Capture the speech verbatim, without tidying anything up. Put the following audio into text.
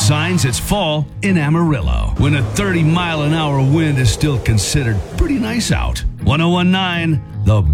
signs it's fall in Amarillo, when a thirty mile an hour wind is still considered pretty nice out. ten nineteen The